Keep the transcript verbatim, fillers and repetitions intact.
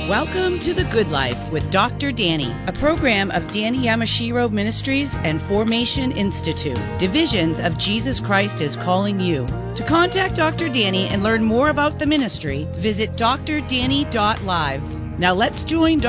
Welcome to The Good Life with Doctor Danny, a program of Danny Yamashiro Ministries and Formation Institute, divisions of Jesus Christ is Calling You. To contact Doctor Danny and learn more about the ministry, visit d r danny dot live. Now let's join Doctor